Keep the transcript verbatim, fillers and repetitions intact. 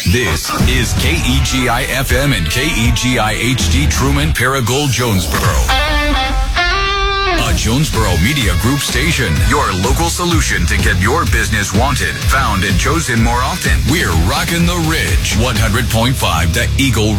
This is K E G I F M and K E G I H D Truman Paragould Jonesboro. A Jonesboro Media Group station. Your local solution to get your business wanted, found, and chosen more often. We're rocking the Ridge. one hundred point five The Eagle